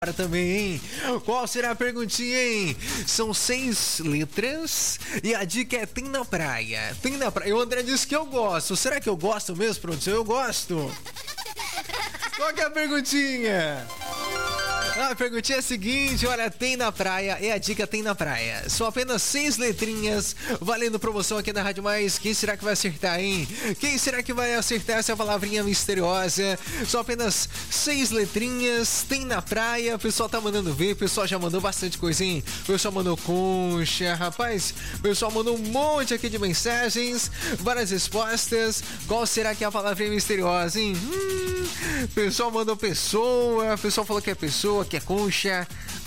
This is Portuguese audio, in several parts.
também, hein? Qual será a perguntinha, hein? São 6 letras e a dica é tem na praia. Tem na praia. O André disse que eu gosto. Será que eu gosto mesmo, produção? Eu gosto. Qual que é a perguntinha? A perguntinha é a seguinte, olha, tem na praia, a dica tem na praia. São apenas 6 letrinhas, valendo promoção aqui na Rádio Mais. Quem será que vai acertar, hein? Quem será que vai acertar essa palavrinha misteriosa? São apenas 6 letrinhas, tem na praia. O pessoal tá mandando ver, o pessoal já mandou bastante coisa, hein? O pessoal mandou concha, rapaz. O pessoal mandou um monte aqui de mensagens, várias respostas. Qual será que é a palavrinha misteriosa, hein? O pessoal mandou pessoa, o pessoal falou que é pessoa, que é concha,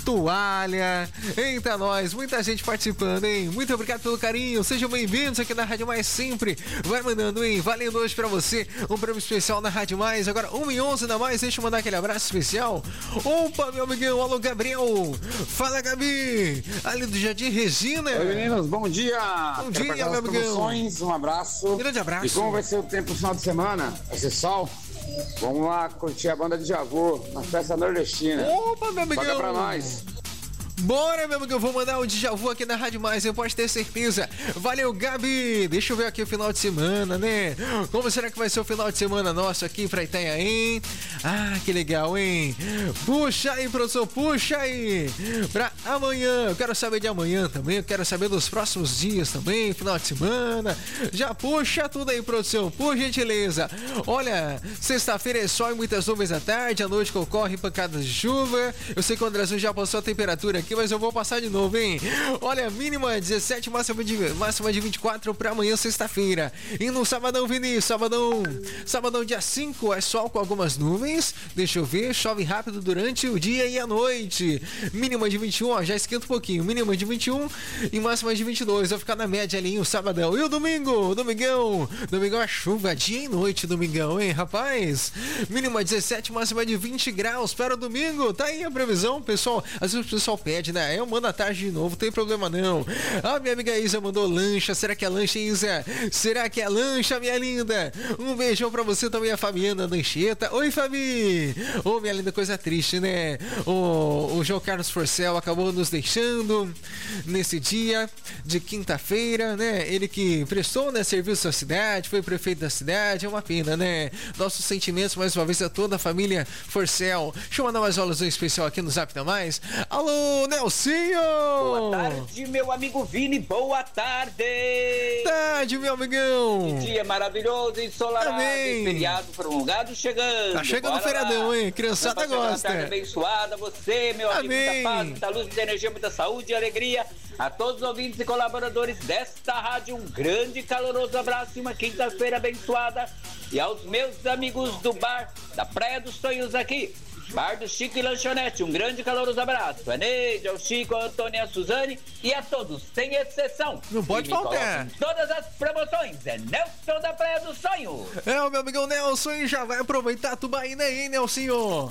toalha. Eita, nós, muita gente participando, hein? Muito obrigado pelo carinho, sejam bem-vindos aqui na Rádio Mais sempre. Vai mandando, hein? Valendo hoje pra você um prêmio especial na Rádio Mais. Agora 1h11 da Mais, deixa eu mandar aquele abraço especial. Opa, meu amigão, alô Gabriel. Fala, Gabi, ali do Jardim Regina. Oi, meninos, bom dia. Bom dia, meu amigão. Um abraço. Grande abraço. E como vai ser o tempo no final de semana? Vai ser sol? Vamos lá curtir a banda de Djavu na festa nordestina. Opa, meu amigão. Paga pra nós. Bora, meu amigo, eu vou mandar o Djavu aqui na Rádio Mais, eu posso ter certeza. Valeu, Gabi. Deixa eu ver aqui o final de semana, né? Como será que vai ser o final de semana nosso aqui pra Itanhaém? Ah, que legal, hein? Puxa aí, produção, puxa aí. Pra amanhã, eu quero saber de amanhã também, eu quero saber dos próximos dias também, final de semana. Já puxa tudo aí, produção, por gentileza. Olha, sexta-feira é sol e muitas nuvens à tarde, à noite ocorre pancadas de chuva. Eu sei que o Andrezinho já passou a temperatura aqui, mas eu vou passar de novo, hein? Olha, mínima 17, máxima de 24 pra amanhã, sexta-feira. E no sabadão, Vini, sabadão dia 5 é sol com algumas nuvens. Deixa eu ver, chove rápido durante o dia e a noite. Mínima de 21, ó, já esquenta um pouquinho. Mínima de 21 e máxima de 22. Vai ficar na média ali o sabadão. E o domingo, domingão é chuva, dia e noite, domingão, hein, rapaz? Mínima 17, máxima de 20 graus para o domingo. Tá aí a previsão, pessoal. Às vezes o pessoal pede, né? Eu mando à tarde de novo, não tem problema não. A minha amiga Isa mandou lancha. Será que é lancha, Isa? Será que é lancha, minha linda? Um beijão pra você também, a Fabiana Lancheta. Oi, Fabi! Ô, minha linda, coisa triste, né? O João Carlos Forcel acabou nos deixando nesse dia de quinta-feira, né? Ele que prestou, né, serviço à cidade, foi prefeito da cidade, é uma pena, né? Nossos sentimentos, mais uma vez, a toda a família Forcel. Deixa eu mandar mais aulas especial aqui no Zap da Mais. Alô, Nelsinho! Boa tarde, meu amigo Vini, boa tarde! Tarde, meu amigão! Que dia maravilhoso, ensolarado, Amém. feriado prolongado chegando. Tá chegando o feriadão, hein? Criançada gosta. Uma tarde abençoada, você, meu amigo, Amém. muita paz, muita luz, muita energia, muita saúde e alegria. A todos os ouvintes e colaboradores desta rádio, um grande e caloroso abraço e uma quinta-feira abençoada. E aos meus amigos do bar da Praia dos Sonhos aqui, Bar do Chico e Lanchonete, um grande e caloroso abraço. A Neide, ao Chico, ao Antônio e a Suzane e a todos, sem exceção. Não pode faltar. Todas as promoções, é Nelson da Praia do Sonho. É, o meu amigão Nelson, e já vai aproveitar a tubaína aí, Nelsinho.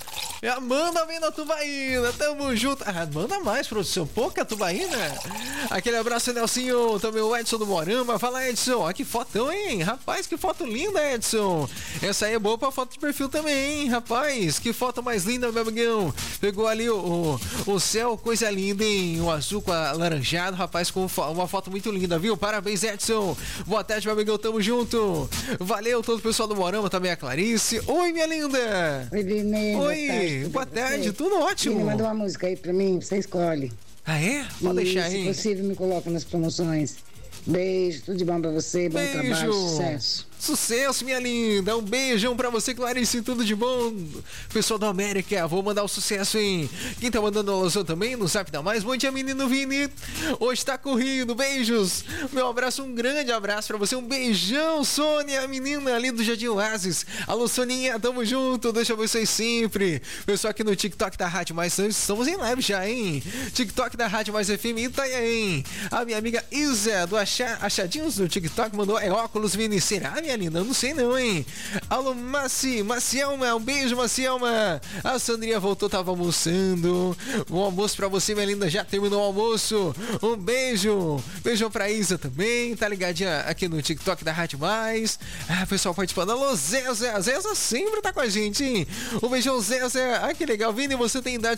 Manda bem na tubaína, tamo junto. Manda mais, produção, pouca tubaína. Aquele abraço, Nelsinho. Também o Edson do Morama. Fala, Edson, ó, que fotão, hein? Rapaz, que foto linda, Edson. Essa aí é boa pra foto de perfil também, hein? Rapaz, que foto mais linda, meu amigão. Pegou ali o céu, coisa linda, hein? O azul com a laranjado, rapaz, com uma foto muito linda, viu? Parabéns, Edson. Boa tarde, meu amigão, tamo junto. Valeu, todo o pessoal do Morama, também a Clarice. Oi, minha linda. Oi, Vini. Oi. Boa tarde, tudo ótimo. Vini, manda uma música aí pra mim, você escolhe. Ah, é? Pode deixar aí. Se possível, me coloca nas promoções. Beijo, tudo de bom pra você, bom Beijo. trabalho, sucesso. Sucesso, minha linda. Um beijão pra você, Clarice. Tudo de bom. Pessoal da América, vou mandar o sucesso, hein? Quem tá mandando alusão também no Zap da Mais. Bom dia, menino Vini. Hoje tá corrido. Beijos. Meu abraço, um grande abraço pra você. Um beijão, Sônia, a menina ali do Jardim Oasis. Alô, Soninha, tamo junto. Deixa vocês sempre. Pessoal aqui no TikTok da Rádio Mais, estamos em live já, hein? TikTok da Rádio Mais FM Itanhaém. A minha amiga Isa do Achadinhos do TikTok mandou óculos, Vini. Será, minha minha linda? Eu não sei não, hein? Alô, Macielma, um beijo, Macielma. A Sandrinha voltou, tava almoçando. Um almoço pra você, minha linda, já terminou o almoço. Um beijo. Beijão pra Isa também, tá ligadinha aqui no TikTok da Rádio Mais. Pessoal participando. Alô, Zézé sempre tá com a gente, hein? Um beijão, Zézé. Que legal, Vini, você tem idade